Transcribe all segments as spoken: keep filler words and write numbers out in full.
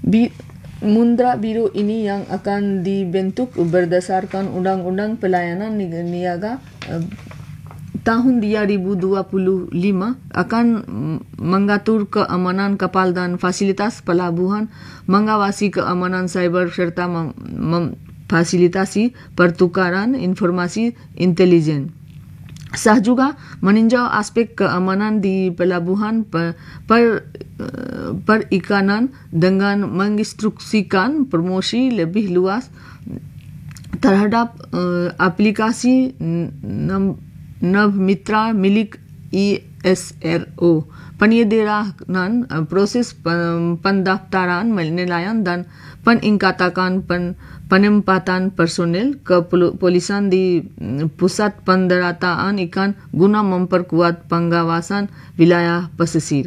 Bi Mundra biru ini yang akan dibentuk berdasarkan Undang-Undang Pelayanan Niaga uh, tahun dua ribu dua puluh lima akan mengatur keamanan kapal dan fasilitas pelabuhan, mengawasi keamanan cyber serta memfasilitasi pertukaran informasi intelijen. Sah juga meninjau aspek keamanan di pelabuhan per, per, perikanan dengan menginstruksikan promosi lebih luas terhadap uh, aplikasi Nav Mitra milik I S R O. Penyederhanaan proses pendaftaran, penilaian dan peningkatan pen, penempatan personel kepolisian di pusat pendaratan ikan guna memperkuat pengawasan wilayah pesisir.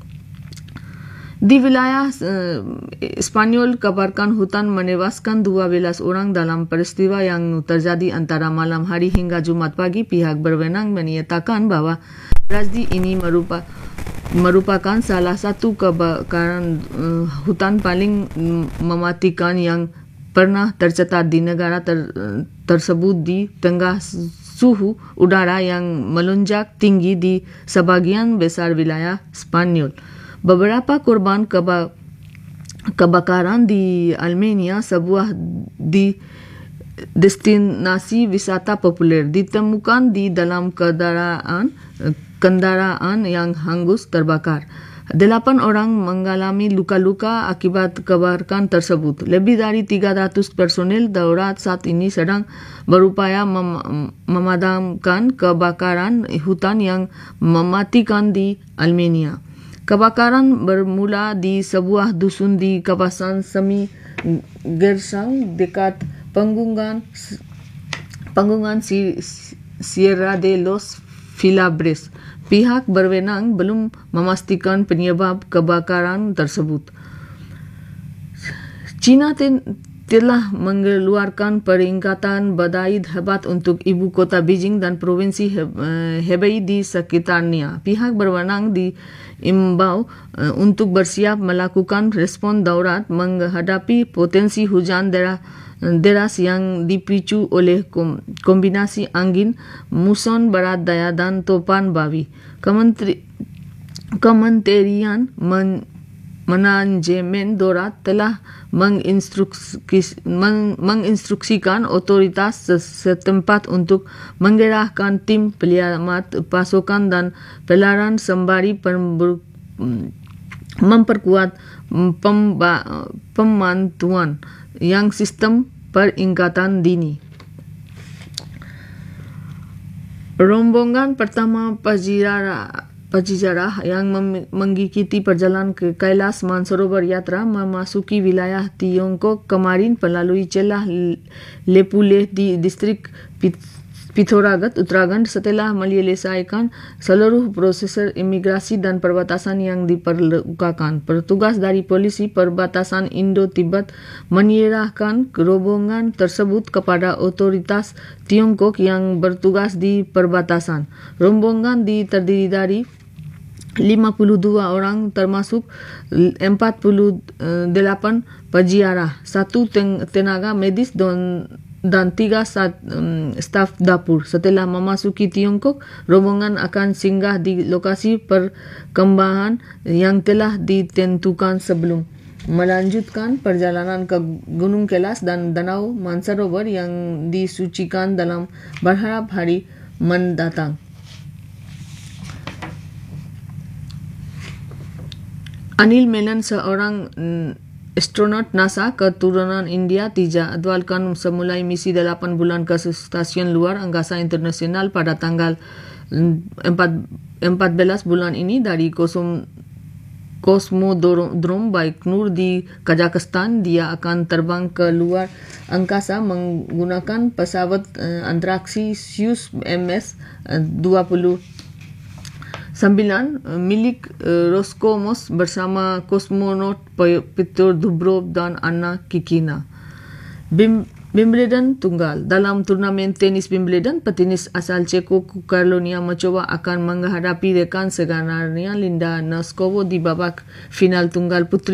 Di wilayah uh, Spanyol, kebakaran hutan menewaskan dua belas orang dalam peristiwa yang terjadi antara malam hari hingga Jumat pagi. Pihak berwenang menyatakan bahwa tragedi ini merupa, merupakan salah satu kebakaran uh, hutan paling mematikan yang pernah tercatat di negara ter, tersebut di tengah suhu udara yang melonjak tinggi di sebagian besar wilayah Spanyol. Beberapa korban keba, kebakaran di Almeria, sebuah di destinasi wisata populer, ditemukan di dalam kendaraan kendaraan yang hangus terbakar. Delapan orang mengalami luka-luka akibat kebakaran tersebut. Lebih dari tiga ratus personel darurat saat ini sedang berupaya mem- memadamkan kebakaran hutan yang mematikan di Almeria. Kebakaran bermula di sebuah dusun di kawasan semi gersang dekat penggungan penggungan Sierra de los Filabres. Pihak berwenang belum memastikan penyebab kebakaran tersebut. China ten- telah mengeluarkan peringatan badai hebat untuk ibu kota Beijing dan provinsi Hebei di sekitarnya. Pihak berwenang diimbau uh, untuk bersiap melakukan respon darurat menghadapi potensi hujan deras, deras yang dipicu oleh kombinasi angin, muson berat daya dan topan babi. Kementeri, Kementerian Men, Manajemen Darurat telah menginstruksi, meng, menginstruksikan otoritas setempat untuk menggerakkan tim penyelamat pasokan dan pelaran sembari pember, memperkuat pemba, pemantauan yang sistem peringatan dini. Rombongan pertama Pajiara Pajijarah yang mengikuti perjalanan ke Kailas Mansarovar Yatra memasuki wilayah Tiongkok kemarin melalui celah Lepuleh di distrik Pithoragat, Uttarakhand setelah menyelesaikan seluruh proses imigrasi dan perbatasan yang diperlukan. Petugas dari polisi perbatasan Indo-Tibet menyerahkan rombongan tersebut kepada otoritas Tiongkok yang bertugas di perbatasan. Rombongan terdiri dari lima puluh dua orang termasuk empat puluh delapan peziarah, satu tenaga medis dan dan tiga sat, um, staf dapur. Setelah memasuki Tiongkok, rombongan akan singgah di lokasi perkembangan yang telah ditentukan sebelum melanjutkan perjalanan ke Gunung Kailas dan Danau Mansarovar yang disucikan dalam berharap hari mendatang. Anil Menon, seorang astronot NASA keturunan India, dijadwalkan memulai misi delapan bulan ke Stasiun Luar Angkasa Internasional pada tanggal empat belas bulan ini dari Kosom, Kosmodrom Baikonur di Kazakhstan. Dia akan terbang ke luar angkasa menggunakan pesawat uh, antraksi Soyuz M S dua puluh sembilan milik uh, Roscosmos bersama kosmonaut Petro Dubrov dan Anna Kikina. Bim, Wimbledon Tunggal. Dalam turnamen tenis Wimbledon, petenis asal Ceko Carolina Muchova akan menghadapi rekan seganarnya Linda Noskova di babak final tunggal putri